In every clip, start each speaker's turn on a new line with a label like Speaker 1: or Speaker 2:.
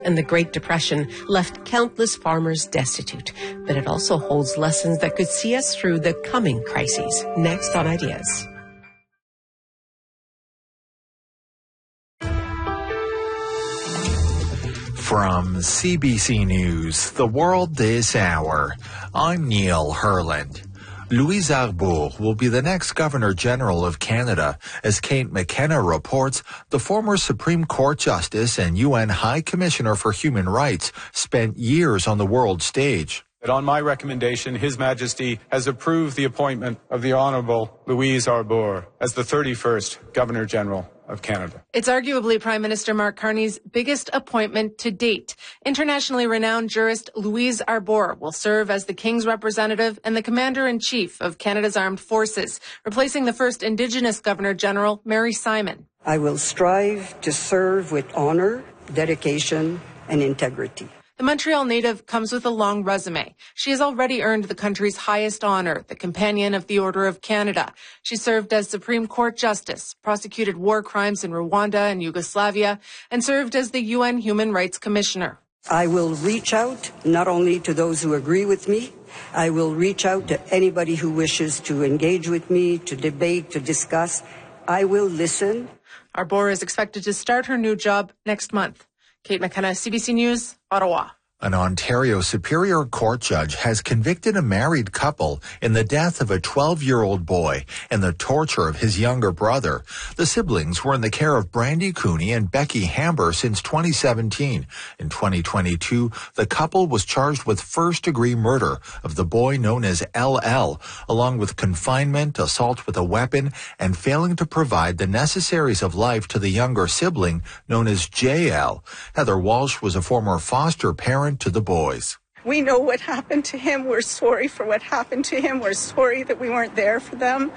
Speaker 1: And the Great Depression left countless farmers destitute, but it also holds lessons that could see us through the coming crises. Next on Ideas.
Speaker 2: From CBC News, The World This Hour, I'm Neil Herland. Louise Arbour will be the next Governor-General of Canada. As Kate McKenna reports, the former Supreme Court Justice and UN High Commissioner for Human Rights spent years on the world stage.
Speaker 3: On my recommendation, His Majesty has approved the appointment of the Honourable Louise Arbour as the 31st Governor-General of Canada.
Speaker 4: It's arguably Prime Minister Mark Carney's biggest appointment to date. Internationally renowned jurist Louise Arbour will serve as the King's representative and the Commander-in-Chief of Canada's Armed Forces, replacing the first Indigenous Governor-General, Mary Simon.
Speaker 5: I will strive to serve with honour, dedication, and integrity.
Speaker 4: The Montreal native comes with a long resume. She has already earned the country's highest honor, the Companion of the Order of Canada. She served as Supreme Court Justice, prosecuted war crimes in Rwanda and Yugoslavia, and served as the UN Human Rights Commissioner.
Speaker 5: I will reach out not only to those who agree with me, I will reach out to anybody who wishes to engage with me, to debate, to discuss. I will listen.
Speaker 4: Arbour is expected to start her new job next month. Kate McKenna, CBC News, Ottawa.
Speaker 2: An Ontario Superior Court judge has convicted a married couple in the death of a 12-year-old boy and the torture of his younger brother. The siblings were in the care of Brandy Cooney and Becky Hamber since 2017. In 2022, the couple was charged with first-degree murder of the boy known as LL, along with confinement, assault with a weapon, and failing to provide the necessaries of life to the younger sibling known as JL. Heather Walsh was a former foster parent to the boys.
Speaker 6: We know what happened to him. We're sorry for what happened to him. We're sorry that we weren't there for them.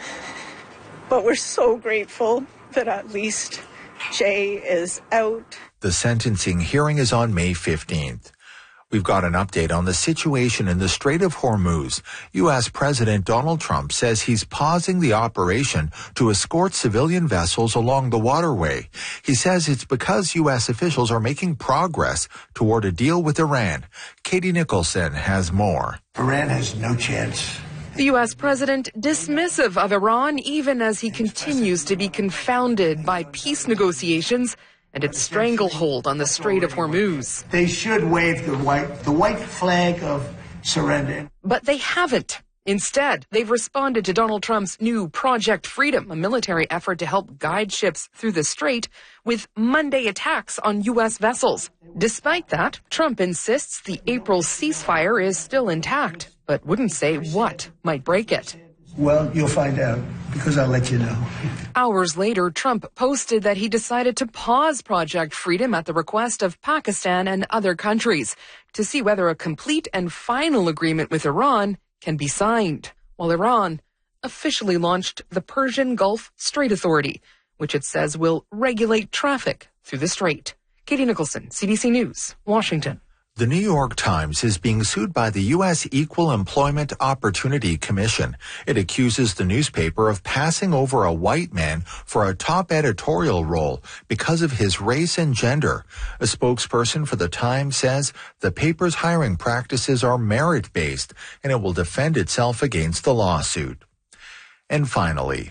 Speaker 6: But we're so grateful that at least Jay is out. The
Speaker 2: sentencing hearing is on May 15th. We've got an update on the situation in the Strait of Hormuz. U.S. President Donald Trump says he's pausing the operation to escort civilian vessels along the waterway. He says it's because U.S. officials are making progress toward a deal with Iran. Katie Nicholson has more.
Speaker 7: Iran has no chance.
Speaker 8: The U.S. president dismissive of Iran even as he continues to be confounded by peace negotiations and its stranglehold on the Strait of Hormuz.
Speaker 7: They should wave the white flag of surrender.
Speaker 8: But they haven't. Instead, they've responded to Donald Trump's new Project Freedom, a military effort to help guide ships through the strait, with Monday attacks on U.S. vessels. Despite that, Trump insists the April ceasefire is still intact, but wouldn't say what might break it.
Speaker 7: Well, you'll find out, because I'll let you know.
Speaker 8: Hours later, Trump posted that he decided to pause Project Freedom at the request of Pakistan and other countries to see whether a complete and final agreement with Iran can be signed, while Iran officially launched the Persian Gulf Strait Authority, which it says will regulate traffic through the strait. Katie Nicholson, CBC News, Washington.
Speaker 2: The New York Times is being sued by the U.S. Equal Employment Opportunity Commission. It accuses the newspaper of passing over a white man for a top editorial role because of his race and gender. A spokesperson for the Times says the paper's hiring practices are merit-based, and it will defend itself against the lawsuit. And finally,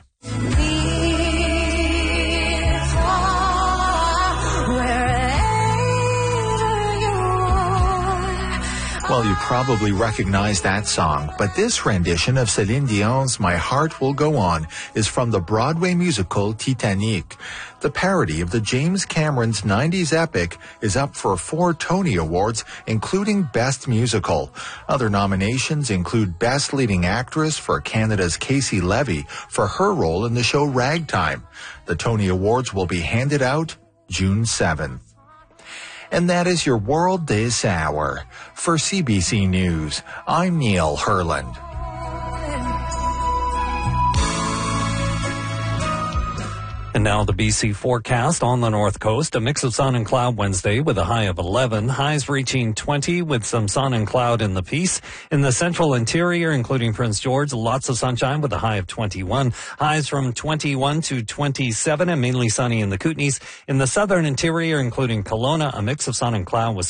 Speaker 2: well, you probably recognize that song, but this rendition of Celine Dion's My Heart Will Go On is from the Broadway musical Titanic. The parody of the James Cameron's 90s epic is up for 4 Tony Awards, including Best Musical. Other nominations include Best Leading Actress for Canada's Casey Levy for her role in the show Ragtime. The Tony Awards will be handed out June 7th. And that is your World This Hour. For CBC News, I'm Neil Herland.
Speaker 9: And now the BC forecast on the north coast. A mix of sun and cloud Wednesday with a high of 11. Highs reaching 20 with some sun and cloud in the Peace. In the central interior, including Prince George, lots of sunshine with a high of 21. Highs from 21 to 27 and mainly sunny in the Kootenays. In the southern interior, including Kelowna, a mix of sun and cloud with